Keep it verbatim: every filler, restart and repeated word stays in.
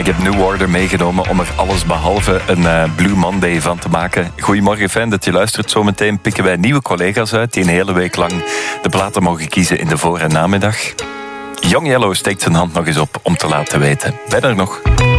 Ik heb New Order meegenomen om er alles behalve een uh, Blue Monday van te maken. Goedemorgen, fijn dat je luistert. Zometeen pikken wij nieuwe collega's uit die een hele week lang de platen mogen kiezen in de voor- en namiddag. Young Yellow steekt zijn hand nog eens op om te laten weten. Ben er nog?